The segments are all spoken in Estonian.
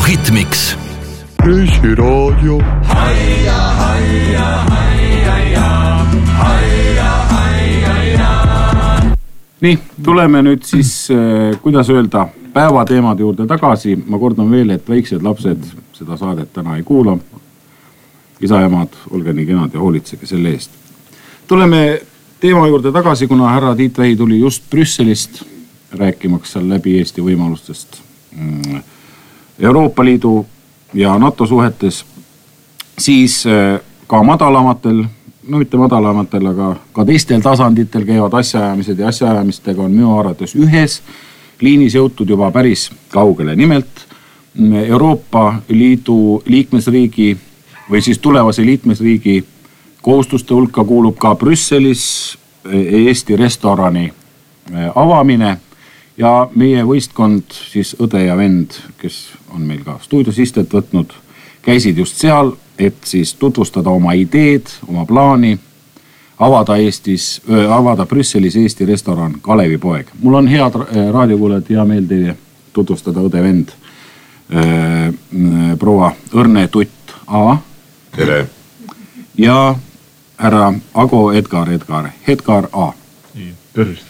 Hitmix. Reisiraadio. Nii, tuleme nüüd siis, kuidas öelda, päevateemade juurde tagasi. Ma kordan veel, et väiksed lapsed seda saadet täna ei kuula. Isa-emad, olge nii kenad ja hoolitsege selle eest. Tuleme teema juurde tagasi, kuna härra Tiit Vähi tuli just Brüsselist rääkimaks seal läbi Eesti võimalustest Euroopa Liidu ja NATO suhetes, siis ka madalamatel, no mitte madalamatel, aga ka teistel tasanditel käivad asjaajamised ja asjaajamistega on minu arvates ühes liinis jõutud juba päris kaugele. Nimelt Euroopa Liidu liikmesriigi või siis tulevase liikmesriigi kohustuste hulka kuulub ka Brüsselis Eesti restorani avamine ja meie võistkond, siis õde ja vend, kes on meil ka stuudios istet võtnud, käisid just seal, et siis tutvustada oma ideed, oma plaani, avada Brüsselis Eesti restoran Kalevipoeg. Mul on head raadiokuulajad, hea meel teile tutvustada õde vend, proua Õrne Tutt A. Tere. Ja härra Ago Edgar A. Tervist.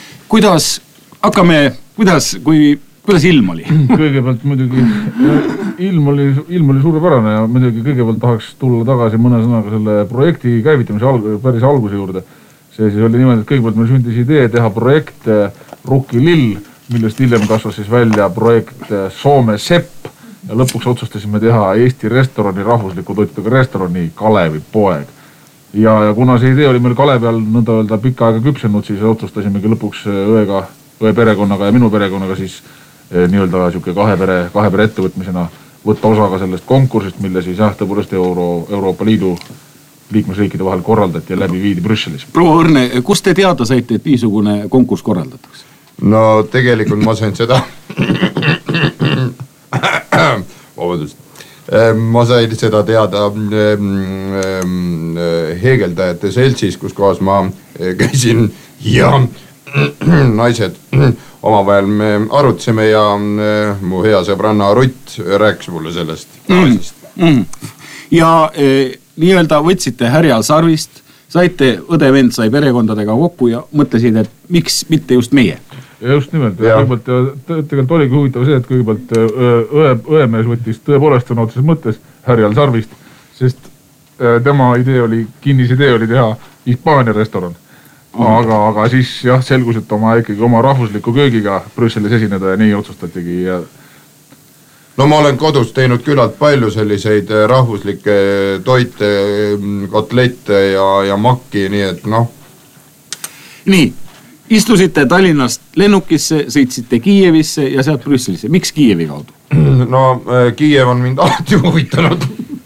Kuidas ilm oli? Kõigepealt muidugi ilm oli suurepärane ja muidugi kõigepealt tahaks tulla tagasi mõne sõnaga selle projekti käivitamise päris alguse juurde. See siis oli niimoodi, et kõigepealt meil sündis idee teha projekt Rukki Lill, millest hiljem kasvas siis välja projekt Soome Sepp ja lõpuks otsustasime teha Eesti restorani, rahvusliku toitudega restorani Kalevipoeg. Ja kuna see idee oli meil Kalevi all nõnda öelda pikka aega küpsenud, siis otsustasimegi lõpuks õe perekonnaga ja minu perekonnaga siis nii-öelda siuke kahe pere ettevõtmisena võtta osa ka sellest konkursist, mille siis tõepoolest Euroopa Liidu liikmesriikide vahel korraldati ja läbi viidi Brüsselis. Proua Õrne, kust te teada saite, et niisugune konkurss korraldatakse? No tegelikult ma sain seda ma sain seda teada heegeldajate seltsis, kus kohas ma käisin ja naised omavahel me arutasime ja mu hea sõbranna Rutt rääkis mulle sellest naisest. Ja nii-öelda võtsite härjal sarvist, saite, õde vend sai perekondadega kokku ja mõtlesid, et miks mitte just meie? Ja just nimelt, tegelikult oligi huvitav see, et kõigepealt õemees võttis tõepoolest on otses mõttes härjal sarvist, sest tema kinnis idee oli teha Hispaania restoran. Aga siis jah, selgus, et oma rahvusliku köögiga Brüsselis esineda ja nii otsustatigi. No ma olen kodus teinud küllalt palju selliseid rahvuslikke toite, kotlette ja makki, nii et noh. Nii, istusite Tallinnast lennukisse, sõitsite Kiievisse ja sealt Brüsselisse. Miks Kiievi kaudu? No Kiiev on mind alati huvitanud.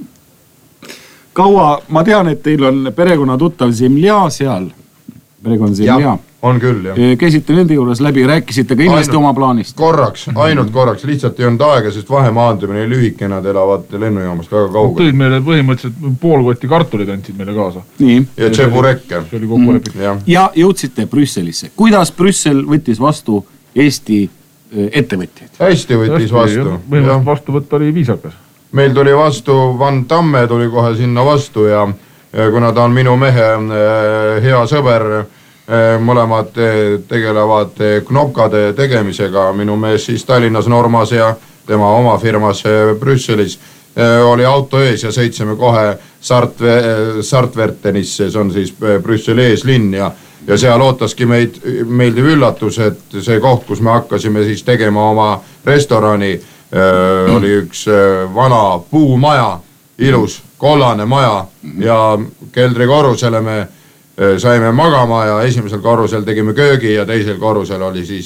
Kaua, ma tean, et teil on perekonna tuttav Zemlja seal. Perekonna Zemlja. On küll, jah. Käisite nende juures läbi, rääkisite ka inimeste oma plaanist? Ainult korraks, lihtsalt ei olnud aega, sest vahemaandumine lühike, nad elavad lennujaamast väga kaugel. Tõid meile põhimõtteliselt pool kotti kartulid andsid meile kaasa. Nii. Ja tšeburekke. See oli kokku lepik. Ja jõudsite Brüsselisse. Kuidas Brüssel võttis vastu Eesti ettevõtjaid? Hästi võttis vastu. Põhimõtteliselt vastu võtta oli viisakas. Meil tuli vastu, Van Damme tuli kohe sinna vastu ja kuna ta on minu mehe hea sõber, mõlemad tegelevad knopkade tegemisega, minu mees siis Tallinnas Normas ja tema oma firmas Brüsselis oli auto ees ja sõitsime kohe Sartvertenisse, see on siis Brüsseli eeslinn ja seal ootaski meeldiv üllatus, et see koht, kus me hakkasime siis tegema oma restorani, oli üks vana puumaja, ilus kollane maja ja keldri korrusele me saime magama ja esimesel korrusel tegime köögi ja teisel korrusel oli siis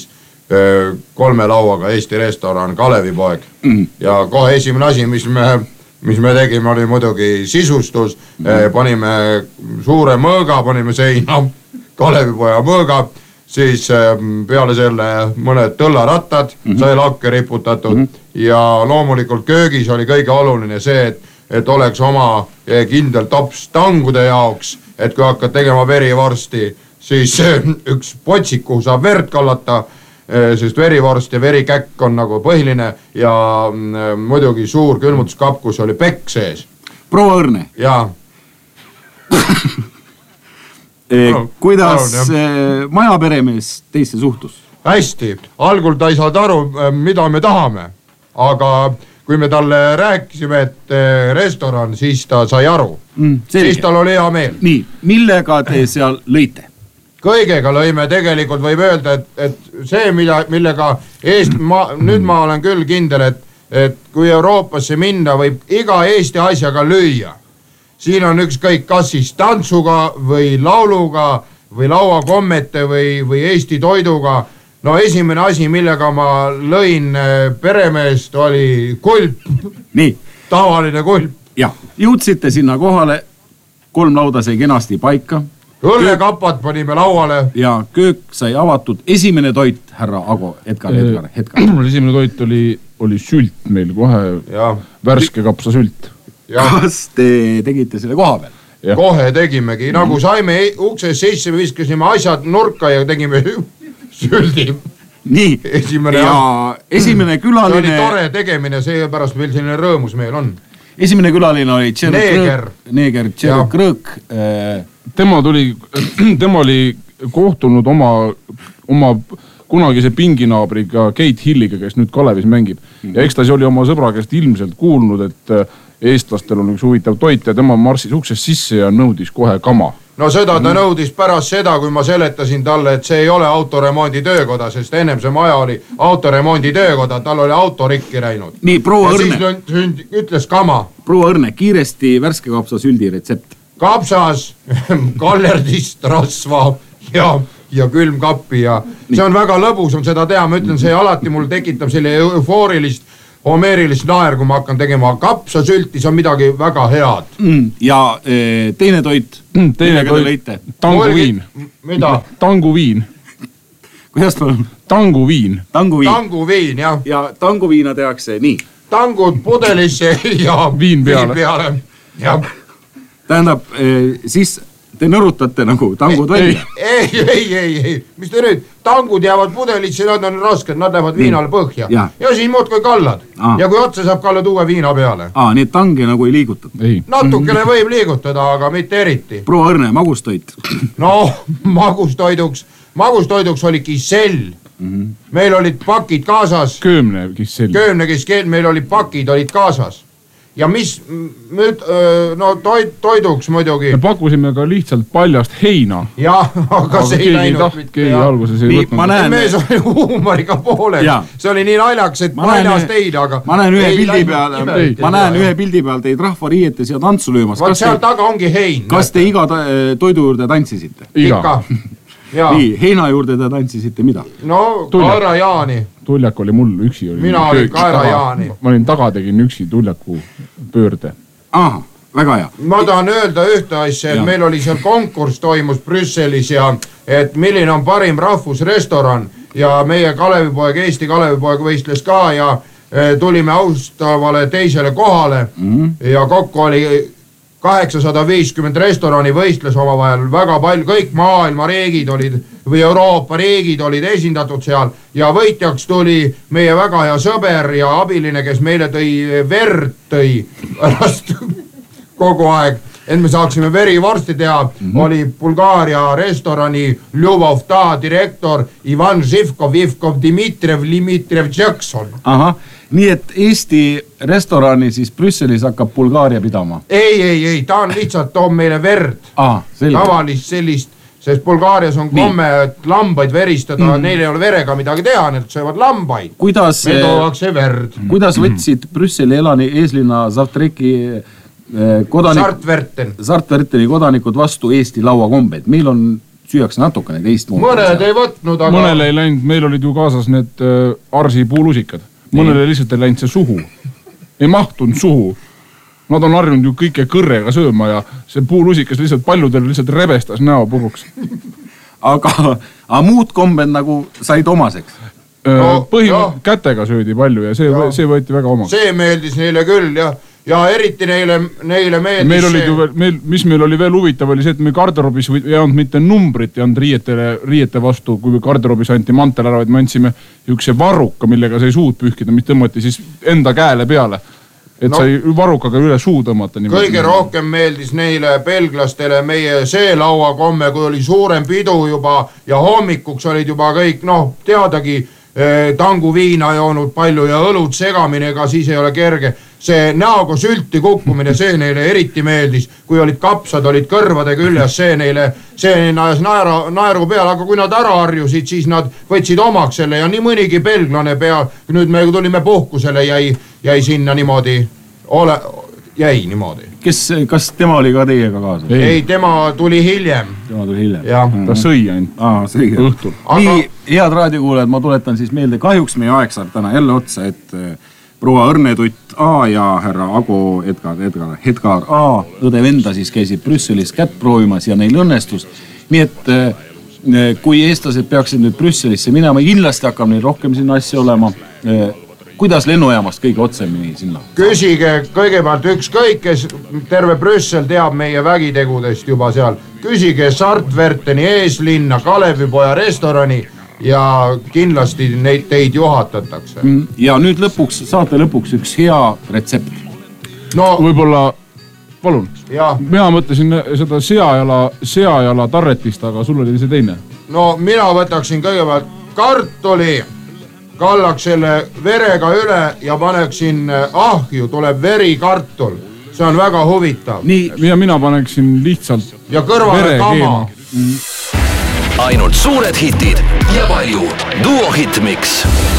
3 lauaga Eesti restoran Kalevipoeg. Ja kohe esimene asi, mis me tegime, oli muidugi sisustus. Panime suure mõõga, panime seina Kalevipoja mõõga, siis peale selle mõned tõllarattad sai lakke riputatud ja loomulikult köögis oli kõige oluline see, et oleks oma kindel tops tangude jaoks, et kui hakkad tegema verivorsti, siis üks potsik, kuhu saab verd kallata sest verivorst ja verikäkk on nagu põhiline ja muidugi suur külmutuskapp, kus oli pekk sees. Proua Õrne. Jaa. Kuidas majaperemees teiste suhtus? Hästi, algul ta ei saanud aru, mida me tahame, aga kui me talle rääkisime, et restoran, siis ta sai aru. Siis tal oli hea meel. Nii, millega te seal lõite? Kõigega lõime tegelikult, võib öelda, et see, millega nüüd ma olen küll kindel, et kui Euroopasse minna, võib iga Eesti asjaga lüüa. Siin on ükskõik kas siis tantsuga või lauluga või lauakommete või Eesti toiduga. No esimene asi, millega ma lõin peremeest, oli kulp. Nii. Tavaline kulp. Ja, jõudsite sinna kohale, 3 lauda sai kenasti paika. Õllekapad panime lauale. Ja köök sai avatud. Esimene toit, härra Ago, Edgar. Esimene toit oli sült meil kohe, värske kapsa sült. Kas te tegite selle koha peal? Kohe tegimegi, nagu saime ukses sisse, viskasime asjad nurka ja tegime süldi. Nii, esimene külaline... See oli tore tegemine, seepärast meil selline rõõmus meil on. Esimene külaline oli Neeger Tšerk Rõõk. Tema oli kohtunud oma kunagise pinginaabriga Kate Hilliga, kes nüüd Kalevis mängib. Ja eks ta oli oma sõbra käest ilmselt kuulnud, et eestlastel on üks huvitav toit ja tema marssis uksest sisse ja nõudis kohe kama. No seda ta nõudis pärast seda, kui ma seletasin talle, et see ei ole autoremondi töökoda, sest ennem see maja oli autoremondi töökoda, tal oli auto rikki läinud. Nii, proua Õrne. Ja siis ütles kama. Proua Õrne, kiiresti värske kapsa süldi retsept. Kapsas, kallerdist, rasva ja külmkappi ja see on väga lõbus on seda teha. Ma ütlen, see alati mul tekitab selle eufoorilist homeerilist naer, kui ma hakkan tegema kapsa sülti, see on midagi väga head. Ja teine toit, millega te lõite? Tanguviin. Mida? Tanguviin. Kuidas palun? Tanguviin. Tanguviin, jah. Ja tanguviina tehakse nii. Tangud pudelisse ja viin peale. Tähendab, siis te nõrutate nagu tangud välja? Ei. Mis te nüüd? Tangud jäävad pudelisse, nad on rasked, nad lähevad viinale põhja. Ja siis muud kui kallad. Ja kui otsa saab kallad uue viina peale. Nii tange nagu ei liigutada? Natukene võib liigutada, aga mitte eriti. Proua Õrne, magustoit? No, magustoiduks oli kissell. Meil olid pakid kaasas. Köömne kissell. Meil olid pakid, olid kaasas. Ja mis nüüd, toiduks muidugi. Me pakkusime ka lihtsalt paljast heina. Jah, aga see ei läinud. Keegi alguses ei võtnud. Mees oli huumoriga pooleks. See oli nii naljaks, et paljast heina, aga... Ma näen ühe pildi peal teid rahvariietes ja tantsu löömas. Vaat seal taga ongi hein. Kas te iga toidu juurde tantsisite? Ikka. Nii, heina juurde te tantsisite mida? No, Kaera Jaani. Tuljak oli mul üksi. Mina olin Kaera Jaani. Ma olin taga, tegin üksi Tuljaku pöörde. Aha, väga hea. Ma tahan öelda ühte asja, et meil oli seal konkurss toimus Brüsselis ja et milline on parim rahvusrestoran ja meie Kalevipoeg, Eesti Kalevipoeg võistles ka ja tulime austavale teisele kohale ja kokku oli 850 restorani võistles oma vahel väga palju, kõik maailma riigid olid või Euroopa riigid olid esindatud seal ja võitjaks tuli meie väga hea sõber ja abiline, kes meile tõi pärast kogu aeg, et me saaksime verivorsti teha, oli Bulgaaria restorani Ljubovta direktor Ivan Živkov Dimitrijev Jackson. Aha. Nii et Eesti restorani siis Brüsselis hakkab Bulgaaria pidama? Ei, ta on lihtsalt toob meile verd. Tavalist sellist, sest Bulgaarias on komme, et lambaid veristada, neil ei ole verega midagi teha, need söövad lambaid. Me toovakse verd. Kuidas võtsid Brüsseli eeslinna Sartverteni kodanikud vastu Eesti lauakombeid? Meil on süüakse natukene teistmoodi. Mõned ei võtnud, aga... Mõnele ei läinud, meil olid ju kaasas need arsi puulusikad. Mõnele lihtsalt ei läinud see suhu. Ei mahtunud suhu. Nad on harjunud ju kõike kõrrega sööma ja see puulusikas lihtsalt paljudel lihtsalt rebestas näo puruks. Aga muud kombed nagu said omaseks? Kätega söödi palju ja see võeti väga omaks. See meeldis neile küll ja eriti neile meeldis mis meil oli veel huvitav oli see, et me garderobis ei olnud mitte numbrit, ei olnud riiete vastu, kui garderobis anti mantel ära, vaid me andsime üks varruka, millega sai suud pühkida, mis tõmmati siis enda käele peale. Et sai varukaga üle suu tõmmata. Kõige rohkem meeldis neile belglastele meie seelaua komme, kui oli suurem pidu juba ja hommikuks olid juba kõik, teadagi, tangu viina joonud palju ja õlud segamine, ega siis ei ole kerge. See näoga sülti kukkumine, see neile eriti meeldis, kui olid kapsad, olid kõrvade küljes, see neile naeru peal, aga kui nad ära harjusid, siis nad võtsid omaks selle ja nii mõnigi belglane peal, nüüd me tulime puhkusele, jäi sinna niimoodi, jäi niimoodi. Kas tema oli ka teiega kaasa? Ei, tema tuli hiljem. Ta sõi ainult õhtul. Nii, head raadiokuulajad, ma tuletan siis meelde, kahjuks meie aeg saab täna jälle otsa, et proua Õrnetutt A ja härra Ago Edgar A, õde venda siis käisid Brüsselis kätt proovimas ja neil õnnestus. Nii et kui eestlased peaksid nüüd Brüsselisse minema, kindlasti hakkab neil rohkem sinna asja olema. Kuidas lennujaamast kõige otsemini sinna? Küsige kõigepealt ükskõik, kes terve Brüssel teab meie vägitegudest juba seal. Küsige Sartverteni eeslinna, Kalevipoja restorani ja kindlasti teid juhatatakse. Ja nüüd saate lõpuks üks hea retsept. No võib-olla, palun. Mina mõtlesin seda seajala tarretist, aga sul oli see teine. No mina võtaksin kõigepealt kartuli, kallaks selle verega üle ja paneksin ahju, tuleb verikartul. See on väga huvitav. Ja mina paneksin lihtsalt ja kõrvale kama. Ainult suured hitid ja palju Duo Hitmix.